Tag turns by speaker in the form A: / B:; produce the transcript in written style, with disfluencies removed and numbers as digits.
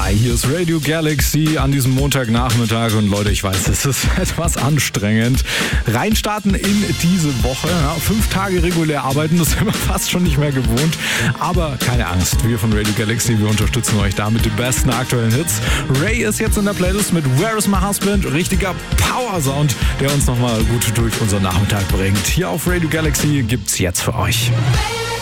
A: Hi, hier ist Radio Galaxy an diesem Montagnachmittag und Leute, ich weiß, es ist etwas anstrengend. Reinstarten in diese Woche, 5 Tage regulär arbeiten, das sind wir fast schon nicht mehr gewohnt, aber keine Angst, wir von Radio Galaxy, wir unterstützen euch da mit den besten aktuellen Hits. Ray ist jetzt in der Playlist mit Where is my husband, richtiger Power-Sound, der uns nochmal gut durch unseren Nachmittag bringt. Hier auf Radio Galaxy gibt's jetzt für euch.